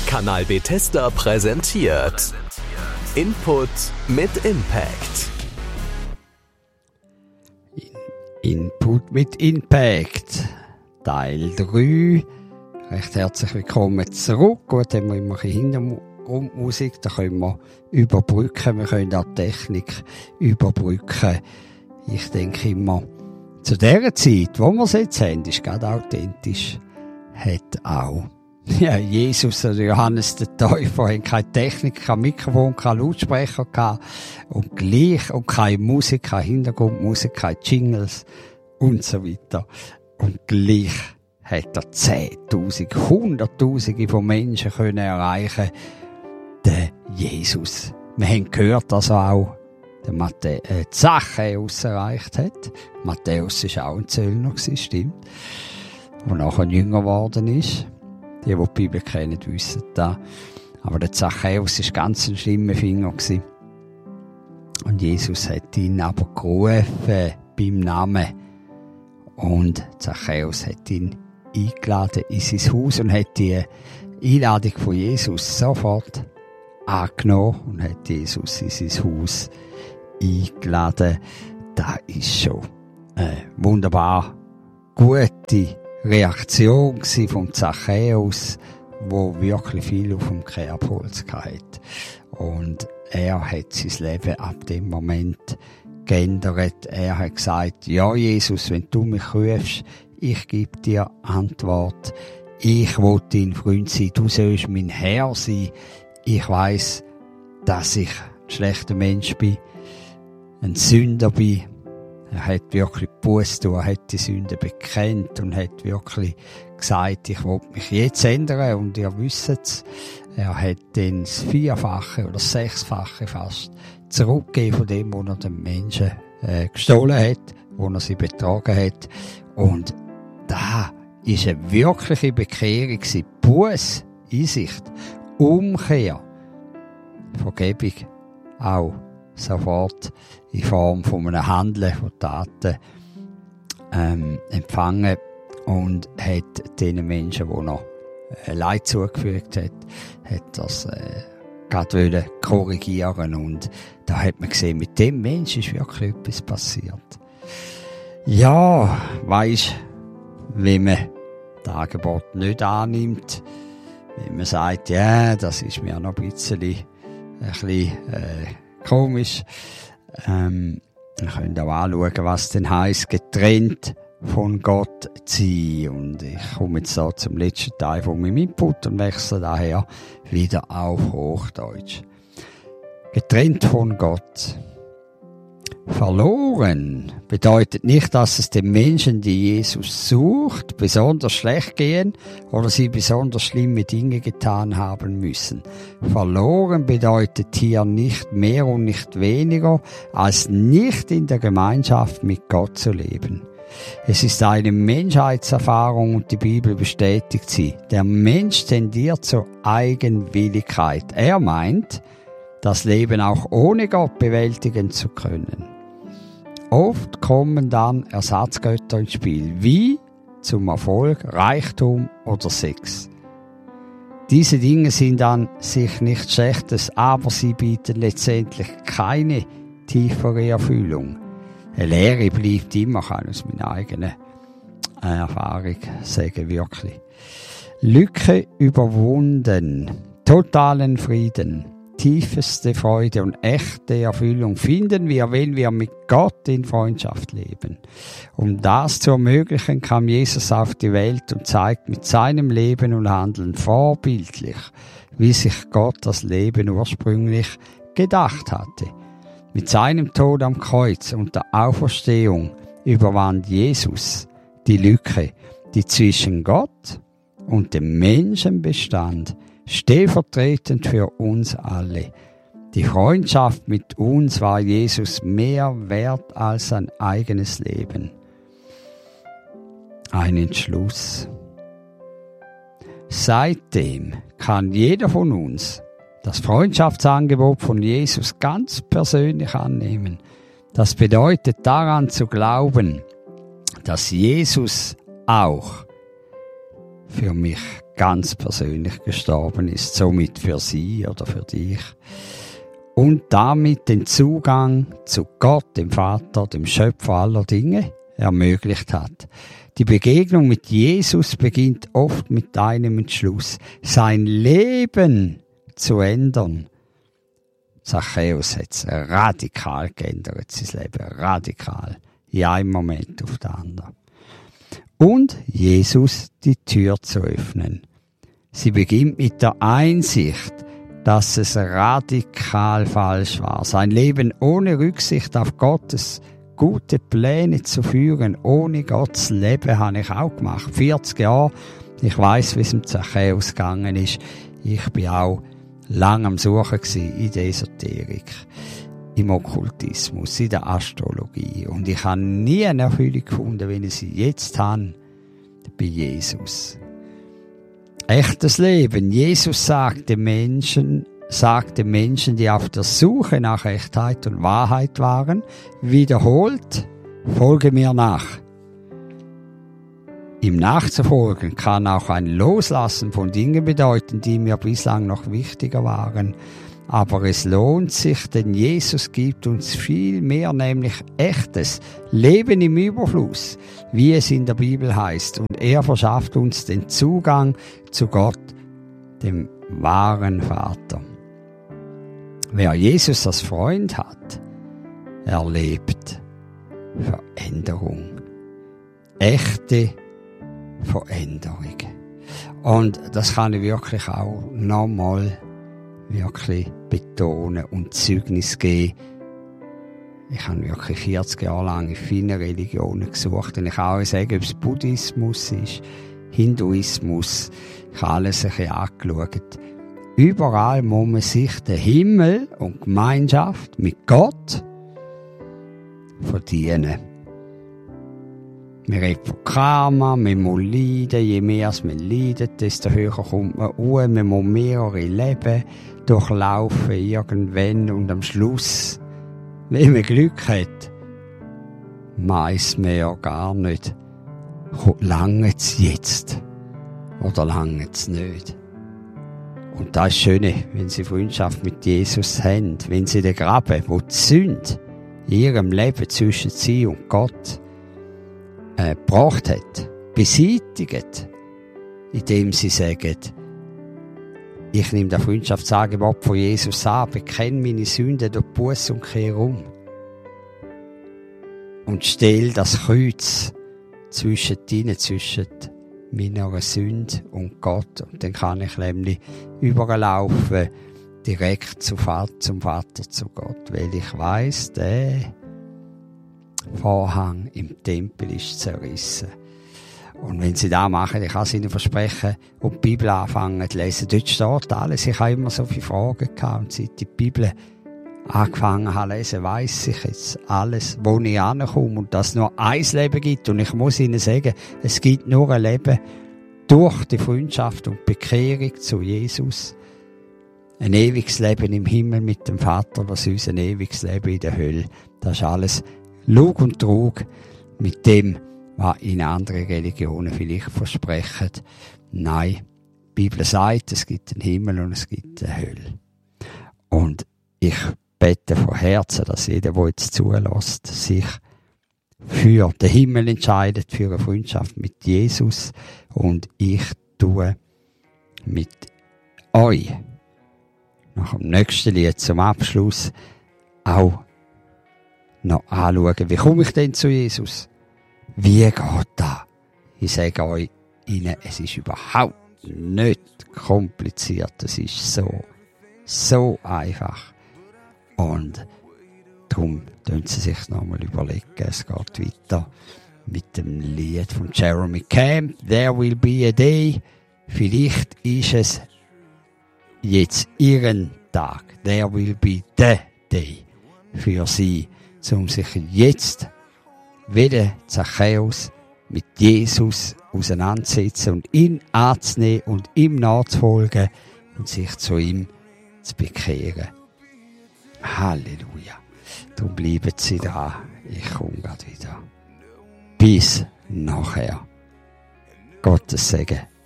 Kanal Bethesda präsentiert Input mit Impact. Input mit Impact, Teil 3. Recht herzlich willkommen zurück. Gut, haben wir immer ein bisschen Hintergrundmusik, da können wir überbrücken. Wir können auch die Technik überbrücken. Ich denke immer, zu dieser Zeit, wo wir es jetzt haben, ist gerade authentisch, hat auch Jesus oder Johannes der Täufer haben keine Technik, kein Mikrofon, kein Lautsprecher gehabt und keine Musik, keine Hintergrundmusik, keine Jingles und so weiter. Und gleich hat er Zehntausende, Hunderttausende von Menschen können erreichen, den Jesus. Wir haben gehört, dass er auch Zachäus erreicht hat. Matthäus war auch ein Zöllner, stimmt. Und nachher jünger geworden ist. Die Bibel kennen, wissen das. Aber der Zachäus war ganz ein schlimmer Finger. Und Jesus hat ihn aber gerufen beim Namen. Und Zachäus hat ihn eingeladen in sein Haus und hat die Einladung von Jesus sofort angenommen und hat Jesus in sein Haus eingeladen. Das ist schon eine wunderbar gute Reaktion vom Zachäus, wo wirklich viel auf dem Kerbholz hatte. Und er hat sein Leben ab dem Moment geändert. Er hat gesagt, ja Jesus, wenn du mich rufst, ich gebe dir Antwort. Ich will dein Freund sein, du sollst mein Herr sein. Ich weiss, dass ich ein schlechter Mensch bin, ein Sünder bin. Er hat wirklich Buße getan, er hat die Sünde bekennt und hat wirklich gesagt, ich will mich jetzt ändern. Und ihr wisst es, er hat dann das Vierfache oder das Sechsfache fast zurückgegeben von dem, was er den Menschen gestohlen hat, wo er sie betrogen hat. Und da ist eine wirkliche Bekehrung, Buße, Einsicht, Umkehr, Vergebung auch sofort in Form von einem Handeln, von Taten empfangen und hat den Menschen, die noch Leid zugefügt hat das gerade korrigieren. Und da hat man gesehen, mit dem Menschen ist wirklich etwas passiert. Ja, weisst, wenn man das Angebot nicht annimmt, wenn man sagt, ja, das ist mir noch ein bisschen komisch. Wir können auch anschauen, was denn heisst, getrennt von Gott zu sein. Und ich komme jetzt da zum letzten Teil von meinem Input und wechsle daher wieder auf Hochdeutsch. Getrennt von Gott. Verloren bedeutet nicht, dass es den Menschen, die Jesus sucht, besonders schlecht gehen oder sie besonders schlimme Dinge getan haben müssen. Verloren bedeutet hier nicht mehr und nicht weniger, als nicht in der Gemeinschaft mit Gott zu leben. Es ist eine Menschheitserfahrung und die Bibel bestätigt sie. Der Mensch tendiert zur Eigenwilligkeit. Er meint, das Leben auch ohne Gott bewältigen zu können. Oft kommen dann Ersatzgötter ins Spiel, wie zum Erfolg, Reichtum oder Sex. Diese Dinge sind an sich nichts Schlechtes, aber sie bieten letztendlich keine tiefere Erfüllung. Eine Lehre bleibt immer, kann ich aus meiner eigenen Erfahrung sagen, wirklich. Lücke überwunden, totalen Frieden. Tiefste Freude und echte Erfüllung finden wir, wenn wir mit Gott in Freundschaft leben. Um das zu ermöglichen, kam Jesus auf die Welt und zeigt mit seinem Leben und Handeln vorbildlich, wie sich Gott das Leben ursprünglich gedacht hatte. Mit seinem Tod am Kreuz und der Auferstehung überwand Jesus die Lücke, die zwischen Gott und dem Menschen bestand, stellvertretend für uns alle. Die Freundschaft mit uns war Jesus mehr wert als sein eigenes Leben. Ein Entschluss. Seitdem kann jeder von uns das Freundschaftsangebot von Jesus ganz persönlich annehmen. Das bedeutet daran zu glauben, dass Jesus auch für mich ganz persönlich gestorben ist, somit für sie oder für dich. Und damit den Zugang zu Gott, dem Vater, dem Schöpfer aller Dinge, ermöglicht hat. Die Begegnung mit Jesus beginnt oft mit einem Entschluss, sein Leben zu ändern. Zachäus hat es radikal geändert, sein Leben, radikal, in einem Moment auf den anderen. Und Jesus die Tür zu öffnen. Sie beginnt mit der Einsicht, dass es radikal falsch war, sein Leben ohne Rücksicht auf Gottes gute Pläne zu führen. Ohne Gottes Leben habe ich auch gemacht. 40 Jahre. Ich weiss, wie es im Zachäus gegangen ist. Ich bin auch lang am Suchen gewesen in der Esoterik, im Okkultismus, in der Astrologie. Und ich habe nie eine Erfüllung gefunden, wie ich sie jetzt habe, bei Jesus. Echtes Leben. Jesus sagt den Menschen, die auf der Suche nach Echtheit und Wahrheit waren, wiederholt, folge mir nach. Ihm nachzufolgen kann auch ein Loslassen von Dingen bedeuten, die mir bislang noch wichtiger waren. Aber es lohnt sich, denn Jesus gibt uns viel mehr, nämlich echtes Leben im Überfluss, wie es in der Bibel heißt. Und er verschafft uns den Zugang zu Gott, dem wahren Vater. Wer Jesus als Freund hat, erlebt Veränderung. Echte Veränderung. Und das kann ich wirklich auch nochmal wirklich betonen und Zeugnis geben. Ich habe wirklich 40 Jahre lang in vielen Religionen gesucht. Und ich kann auch sagen, ob es Buddhismus ist, Hinduismus, ich habe alles ein bisschen angeschaut. Überall muss man sich den Himmel und Gemeinschaft mit Gott verdienen. Wir reden von Karma, man muss leiden, je mehr man leidet, desto höher kommt man hoch, man muss mehrere Leben durchlaufen irgendwann und am Schluss, wenn man Glück hat, weiss man ja gar nicht, langt es jetzt oder langt es nicht. Und das ist das Schöne, wenn Sie Freundschaft mit Jesus haben, wenn Sie den Graben, wo die Sünde in Ihrem Leben zwischen Sie und Gott gebracht hat, beseitigt, indem Sie sagen, ich nehme das Freundschaftsangebot von Jesus an, bekenne meine Sünden durch Busse und kehre um. Und stelle das Kreuz zwischen meiner Sünde und Gott. Und dann kann ich nämlich überlaufen, direkt zum Vater, zu Gott. Weil ich weiss, der Vorhang im Tempel ist zerrissen. Und wenn Sie das machen, ich kann es Ihnen versprechen, und die Bibel anfangen zu lesen, dort steht alles. Ich habe immer so viele Fragen gehabt, und seit ich die Bibel angefangen habe zu lesen, weiss ich jetzt alles, wo ich ankomme, und dass es nur ein Leben gibt. Und ich muss Ihnen sagen, es gibt nur ein Leben durch die Freundschaft und Bekehrung zu Jesus. Ein ewiges Leben im Himmel mit dem Vater, was uns ein ewiges Leben in der Hölle. Das ist alles Lug und Trug mit dem, was in anderen Religionen vielleicht versprechen. Nein, die Bibel sagt, es gibt einen Himmel und es gibt eine Hölle. Und ich bete von Herzen, dass jeder, der jetzt zulässt, sich für den Himmel entscheidet, für eine Freundschaft mit Jesus. Und ich tue mit euch nach dem nächsten Lied zum Abschluss auch noch anschauen, wie komme ich denn zu Jesus? Wie geht das? Ich sage euch, es ist überhaupt nicht kompliziert. Es ist so einfach. Und darum tun Sie sich nochmal überlegen. Es geht weiter mit dem Lied von Jeremy Camp, There Will Be a Day. Vielleicht ist es jetzt Ihren Tag. There will be the day für Sie, um sich jetzt wieder Zachäus mit Jesus auseinandersetzen und ihn anzunehmen und ihm nachzufolgen und sich zu ihm zu bekehren. Halleluja. Darum bleiben Sie da. Ich komme gerade wieder. Bis nachher. Gottes Segen.